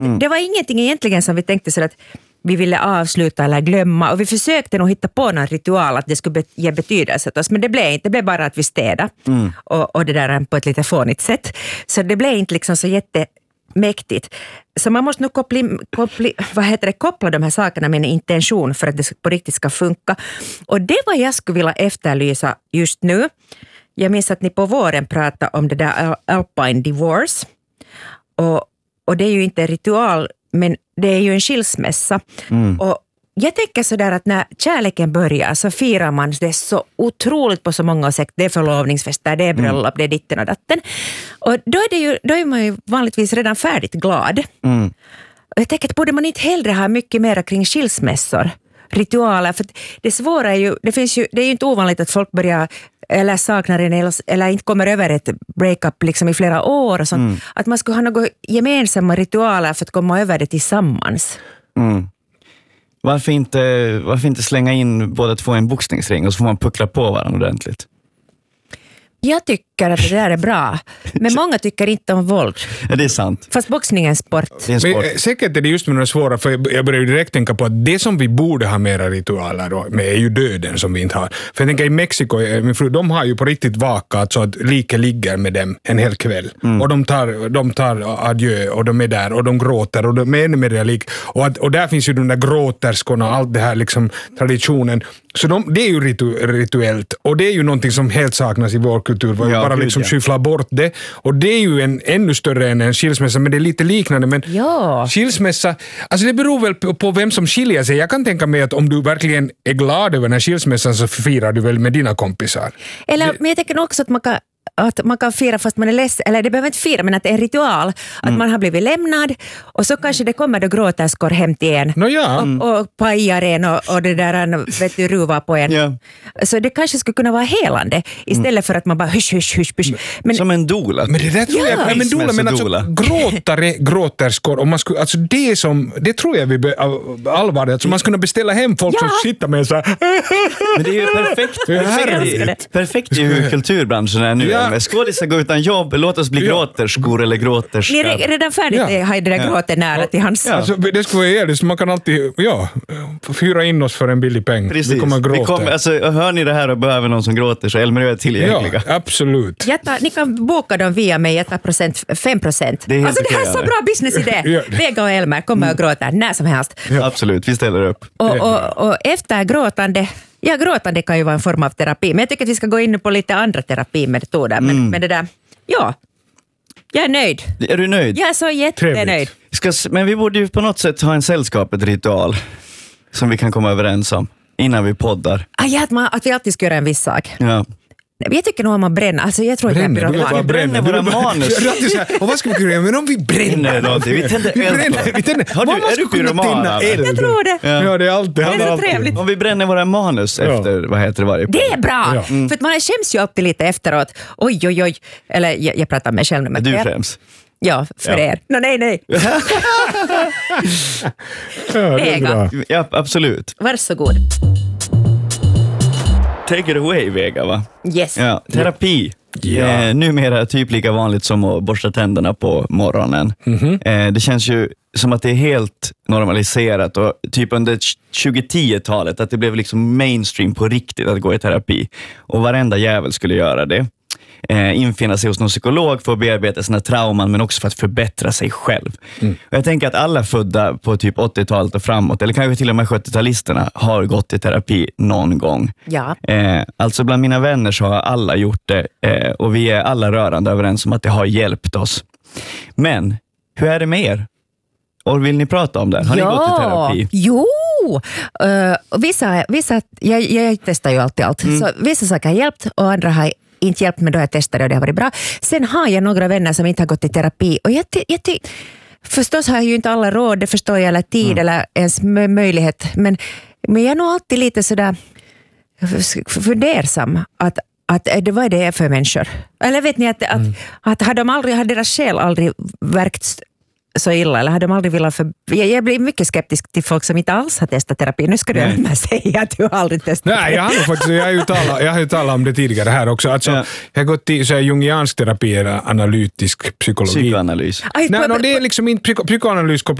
det var ingenting egentligen som vi tänkte så att vi ville avsluta eller glömma, och vi försökte nog hitta på någon ritual att det skulle ge betydelse åt oss, men det blev inte, det blev bara att vi städade och det där på ett lite fånigt sätt, så det blev inte liksom så jättemäktigt. Så man måste nog koppla de här sakerna med en intention för att det på riktigt ska funka, och det var jag skulle vilja efterlysa just nu. Jag minns att ni på våren pratade om det där Alpine Divorce, och det är ju inte en ritual, men det är ju en skilsmässa. Och jag tänker sådär att när kärleken börjar så firar man det så otroligt på så många sätt. Det är förlovningsfester, det är bröllop, det är ditten och datten. Och då är man ju vanligtvis redan färdigt glad. Och jag tänker att borde man inte hellre ha mycket mer kring skilsmässor, ritualer, för det svåra är ju, det är ju inte ovanligt att folk börjar eller saknar en eller inte kommer över ett breakup liksom i flera år och sånt. Att man skulle ha några gemensamma ritualer för att komma över det tillsammans. Varför inte slänga in båda två i en boxningsring och så får man puckla på varandra ordentligt? Jag tycker att det där är bra, men många tycker inte om våld. Ja, det är sant. Fast boxning är en sport. Det är en sport. Men, säkert är det just med det svåra, för jag börjar direkt tänka på att det som vi borde ha mera ritualer då, med är ju döden som vi inte har. För jag tänker i Mexiko, min fru, de har ju på riktigt vakat så att liket ligger med dem en hel kväll. Och de tar adjö och de är där och de gråter och de är ännu mer lik. Och där finns ju de där gråterskorna och allt det här liksom traditionen. Så det är ju rituellt, och det är ju någonting som helt saknas i vår kultur, bara liksom skyffla bort det, och det är ju ännu större än en skilsmässa, men det är lite liknande, men skilsmässa, alltså det beror väl på vem som skiljer sig. Jag kan tänka mig att om du verkligen är glad över den här skilsmässan så firar du väl med dina kompisar. Men jag tänker också att man kan fira fast man är ledsen, eller det behöver inte fira, men att det är en ritual att man har blivit lämnad, och så kanske det kommer då gråterskor hem till en och pajar en och det där ruvar på en. Så det kanske skulle kunna vara helande istället för att man bara husch. Men som en dola. Men det där tror jag, men alltså gråterskor, och man skulle, alltså det tror jag vi allvarligt, alltså man skulle beställa hem folk som sitter med så här. Men det är ju perfekt i hur kulturbranschen är nu. Skådisar går utan jobb, låt oss bli gråterskor eller gråterskor. Ni är redan färdigt, har det där gråter nära till hans. Alltså, det skulle vara jävligt, man kan alltid fyra in oss för en billig peng. Precis. Vi kommer gråta. Alltså, hör ni det här och behöver någon som gråter, så Elmer är tillgängliga. Ja, absolut. Ni kan boka dem via mig, jag tar 5%. Alltså det här är så bra businessidé. Vega och Elmer kommer och gråta när som helst. Ja. Absolut, vi ställer upp. Och efter gråtande kan ju vara en form av terapi. Men jag tycker att vi ska gå in på lite andra terapimetoder. Men det där, jag är nöjd. Är du nöjd? Jag är så jättenöjd. Men vi borde ju på något sätt ha en sällskapet-ritual som vi kan komma överens om innan vi poddar. Att vi alltid ska göra en viss sak. Ja. Jag tycker nog om man bränner. Alltså jag tror att jag bränner våra manus. Och vad ska vi kunna göra? Men om vi bränner någonting. Vi tänder eld. Är du pyroman? Jag tror det. Ja, det är alltid. Det är så trevligt. Om vi bränner våra manus efter varje podd. Det är bra. För att man skäms ju alltid lite efteråt. Oj. Eller jag pratar med mig själv. Du skäms. Ja, för er. Nej. Det är bra. Ja, absolut. Varsågod. Take it away, Vega, va? Yes. Ja, terapi. Numera typ lika vanligt som att borsta tänderna på morgonen. Det känns ju som att det är helt normaliserat, och typ under 2010-talet att det blev liksom mainstream på riktigt att gå i terapi. Och varenda jävel skulle göra det. Infinna sig hos någon psykolog för att bearbeta sina trauman, men också för att förbättra sig själv. Och jag tänker att alla födda på typ 80-talet och framåt, eller kanske till och med 70-talisterna, har gått i terapi någon gång. Ja. Alltså bland mina vänner så har alla gjort det, och vi är alla rörande överens om att det har hjälpt oss. Men hur är det med er? Och vill ni prata om det? Har ni gått i terapi? Jo! Vissa jag testar ju alltid allt. Så vissa saker har hjälpt och andra har inte hjälpt, men då har jag testat det och det har varit bra. Sen har jag några vänner som inte har gått i terapi, och förstås har jag ju inte alla råd, det förstår jag, eller tid eller ens möjlighet, men jag är nog alltid lite sådär fundersam att vad är det för människor? Eller vet ni att har deras själ aldrig verkt så illa, eller har de aldrig velat jag blir mycket skeptisk till folk som inte alls har testat terapi. Nu ska du säga att du aldrig testat. Nej, jag har ju talat om det tidigare här också. Alltså, jag har gått till så här jungiansk terapi eller analytisk psykologi. Psykoanalys. Nej, det är liksom inte psykoanalys